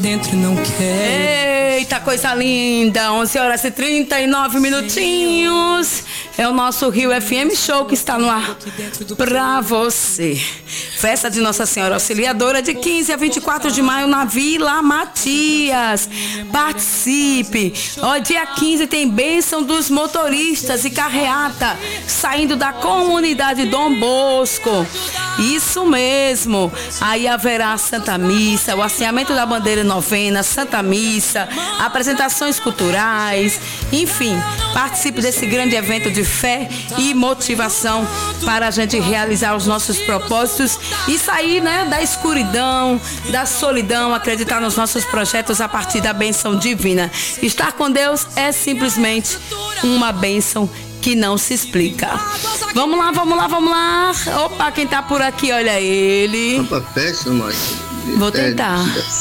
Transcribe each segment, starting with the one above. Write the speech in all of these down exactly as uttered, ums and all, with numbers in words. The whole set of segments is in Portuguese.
Dentro não quer. Eita, coisa linda. onze horas e trinta e nove minutinhos. É o nosso Rio F M Show que está no ar pra você. Festa de Nossa Senhora Auxiliadora de quinze a vinte e quatro de maio na Vila Matias. Participe. Ó, dia quinze tem bênção dos motoristas e carreata saindo da comunidade Dom Bosco. Isso mesmo. Aí haverá Santa Missa, o assinhamento da bandeira novena, Santa Missa, apresentações culturais, enfim, participe desse grande evento de fé e motivação para a gente realizar os nossos propósitos e sair, né, da escuridão, da solidão, acreditar nos nossos projetos a partir da bênção divina. Estar com Deus é simplesmente uma bênção que não se explica. Vamos lá, vamos lá, vamos lá. Opa, quem tá por aqui, olha ele. Opa, peça, mas... Vou tentar.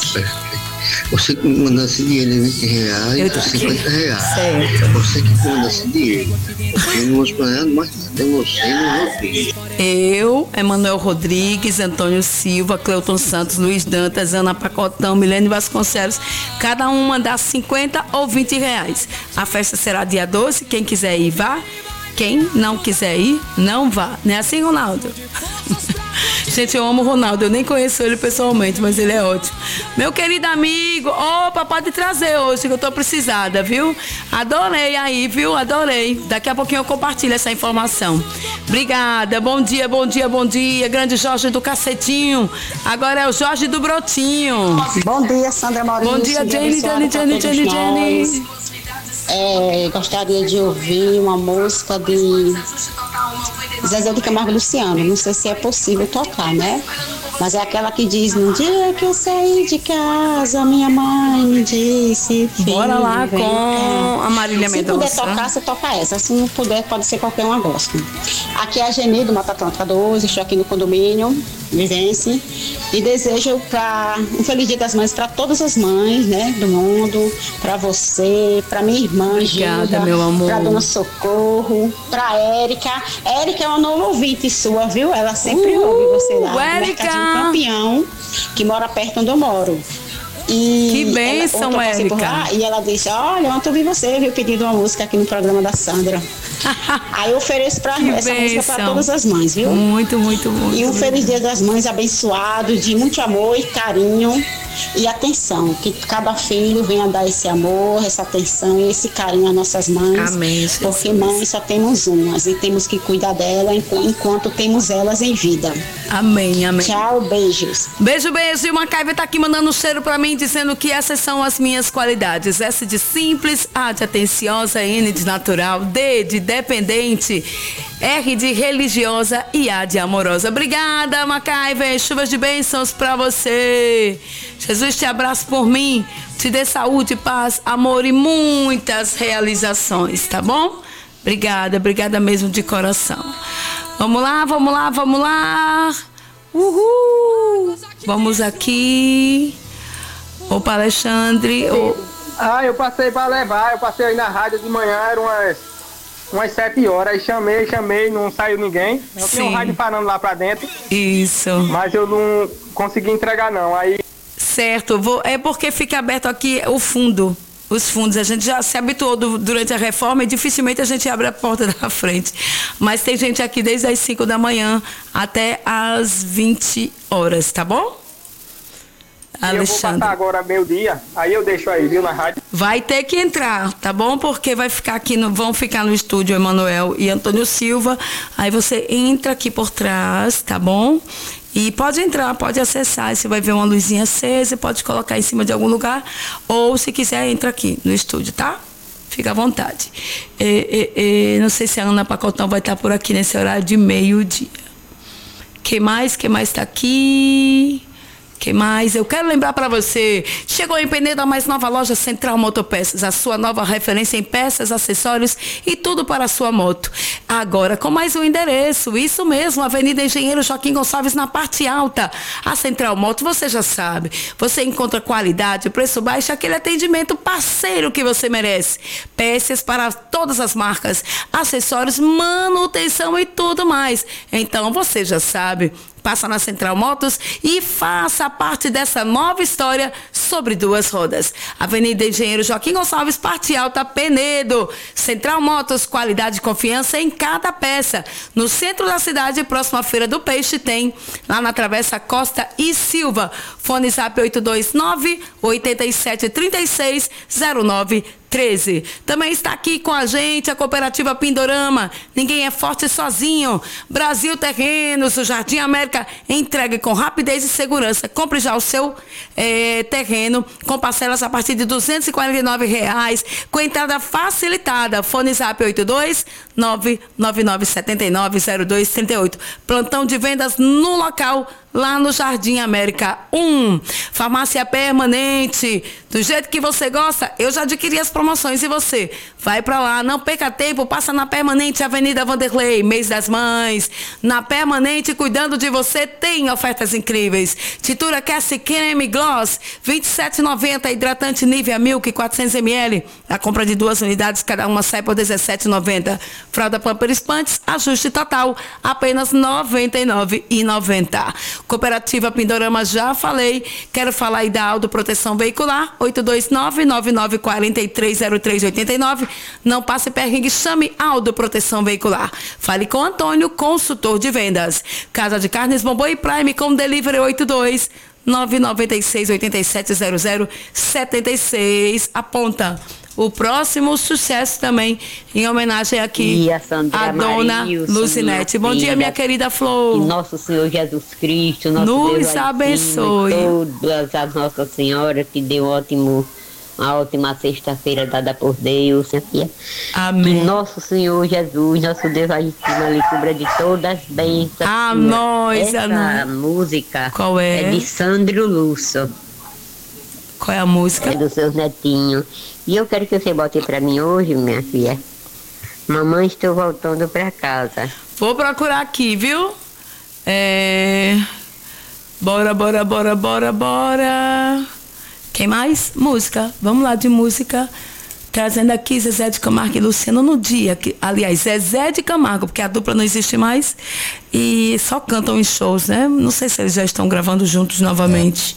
Você que manda esse dinheiro de vinte reais, eu tô cinquenta reais. Certo. Você que manda esse dinheiro. Eu não vou esperar mais nada. Você não vou ver. Eu, Emanuel Rodrigues, Antônio Silva, Cleuton Santos, Luiz Dantas, Ana Pacotão, Milene Vasconcelos. Cada um mandar cinquenta ou vinte reais. A festa será dia doze. Quem quiser ir, vá. Quem não quiser ir, não vá. Não é assim, Ronaldo? Gente, eu amo o Ronaldo, eu nem conheço ele pessoalmente, mas ele é ótimo. Meu querido amigo, opa, pode trazer hoje, que eu tô precisada, viu? Adorei aí, viu? Adorei. Daqui a pouquinho eu compartilho essa informação. Obrigada, bom dia, bom dia, bom dia. Grande Jorge do Cacetinho. Agora é o Jorge do Brotinho. Bom dia, Sandra Maurício. Bom dia, Jenny, Jenny, Jenny, Jenny, Jenny. É, gostaria de ouvir uma música de Zezé de Camargo e Luciano. Não sei se é possível tocar, né? Mas é aquela que diz: no dia que eu saí de casa, minha mãe me disse. Bora lá com cá. A Marília Mendonça. Se puder tocar, você toca essa. Se não puder, pode ser qualquer uma gospel. Aqui é a Geni do Mata Atlântica doze, estou aqui no condomínio Vivência. E desejo pra, um feliz Dia das Mães para todas as mães, né, do mundo, para você, para minha irmã, obrigada, Gilda, meu amor. Para dona Socorro, para Érica. Érica é uma nova ouvinte sua, viu? Ela sempre uh, ouve você lá. Érica! Campeão, que mora perto onde eu moro. E que bênção, ela, Érica. E ela disse: olha, ontem eu vi você, viu, pedindo uma música aqui no programa da Sandra. Aí eu ofereço pra, essa bênção. música para todas as mães, viu? Muito, muito, muito. E um feliz Dia das Mães abençoado, de muito amor e carinho e atenção. Que cada filho venha dar esse amor, essa atenção e esse carinho às nossas mães. Amém, Jesus. Porque mães só temos umas e temos que cuidar dela enquanto temos elas em vida. Amém, amém. Tchau, beijos. Beijo, beijo. E uma Caiva tá aqui mandando um cheiro pra mim, dizendo que essas são as minhas qualidades. S de simples, A de atenciosa, N de natural, D de dependente, R de religiosa e A de amorosa. Obrigada, Macaiva. Chuvas de bênçãos pra você. Jesus te abraça por mim, te dê saúde, paz, amor e muitas realizações, tá bom? Obrigada, obrigada mesmo de coração. Vamos lá, vamos lá, vamos lá. Uhul. Vamos aqui. Opa, Alexandre. Oh. Ah, eu passei para levar, eu passei aí na rádio de manhã, eram umas, umas sete horas, aí chamei, chamei, não saiu ninguém. Eu Sim. tinha um rádio parando lá para dentro. Isso. Mas eu não consegui entregar não, aí... Certo, vou, é porque fica aberto aqui o fundo, os fundos. A gente já se habituou do, durante a reforma e dificilmente a gente abre a porta da frente. Mas tem gente aqui desde as cinco da manhã até as vinte horas, tá bom? Alexandre. Eu vou passar agora meio-dia, aí eu deixo aí, viu, na rádio. Vai ter que entrar, tá bom? Porque vai ficar aqui, no, vão ficar no estúdio Emanuel e Antônio Silva. Aí você entra aqui por trás, tá bom? E pode entrar, pode acessar, você vai ver uma luzinha acesa, pode colocar em cima de algum lugar, ou se quiser, entra aqui no estúdio, tá? Fica à vontade. E, e, e, não sei se a Ana Pacotão vai estar por aqui nesse horário de meio-dia. Que mais? Que mais está aqui? Que mais? Eu quero lembrar para você, chegou em Penedo a mais nova loja Central Motopeças, a sua nova referência em peças, acessórios e tudo para a sua moto. Agora com mais um endereço, isso mesmo, Avenida Engenheiro Joaquim Gonçalves, na parte alta. A Central Moto, você já sabe, você encontra qualidade, preço baixo, aquele atendimento parceiro que você merece. Peças para todas as marcas, acessórios, manutenção e tudo mais. Então você já sabe, passa na Central Motos e faça parte dessa nova história sobre duas rodas. Avenida Engenheiro Joaquim Gonçalves, parte alta, Penedo. Central Motos, qualidade e confiança em cada peça. No centro da cidade, próximo à Feira do Peixe, tem lá na Travessa Costa e Silva. Fone Zap oito dois nove, oito sete três seis, zero nove treze. Também está aqui com a gente a Cooperativa Pindorama. Ninguém é forte sozinho. Brasil Terrenos, o Jardim América, entregue com rapidez e segurança. Compre já o seu eh, terreno com parcelas a partir de duzentos e quarenta e nove reais, com entrada facilitada. Fone Zap oito dois nove nove nove sete nove zero dois três oito. Plantão de vendas no local, lá no Jardim América um. Farmácia Permanente, do jeito que você gosta. Eu já adquiri as promoções e você? Vai pra lá, não perca tempo, passa na Permanente, Avenida Vanderlei, mês das mães. Na Permanente, cuidando de você, tem ofertas incríveis. Tintura Cassie Creme Gloss, vinte e sete reais e noventa centavos. Hidratante Nivea Milk, quatrocentos mililitros. A compra de duas unidades, cada uma sai por dezessete reais e noventa centavos. Fralda Pampers Panties, ajuste total, apenas noventa e nove reais e noventa centavos. Cooperativa Pindorama, já falei. Quero falar aí da Aldo Proteção Veicular, oito dois nove, nove nove quatro três zero três oito nove. Não passe perrengue, chame Aldo Proteção Veicular. Fale com Antônio, consultor de vendas. Casa de Carnes Bombom e Prime com delivery oito dois nove nove seis oito sete zero zero sete seis. Aponta o próximo sucesso também, em homenagem aqui e a, Sandra a dona Marilson, Luzinete. Bom filha, dia, minha querida Flor. Que nosso Senhor Jesus Cristo, nosso nos Deus abençoe. Todas as Nossa Senhora, que deu ótimo, uma ótima sexta-feira dada por Deus, minha filha. Amém. Que nosso Senhor Jesus, nosso Deus lá de cima, lhe cubra de todas as bênçãos. A nós, Essa a nós. música Qual é? é de Sandro Lúcio. Qual é a música? É dos seus netinhos. E eu quero que você bote pra mim hoje, minha filha. Mamãe, estou voltando pra casa. Vou procurar aqui, viu? É... Bora, bora, bora, bora, bora. Quem mais? Música. Vamos lá de música. Trazendo aqui Zezé de Camargo e Luciano no dia. Que, aliás, Zezé de Camargo, porque a dupla não existe mais. E só cantam em shows, né? Não sei se eles já estão gravando juntos novamente.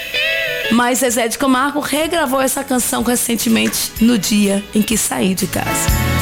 Mas Zezé de Camargo regravou essa canção recentemente, no dia em que saí de casa.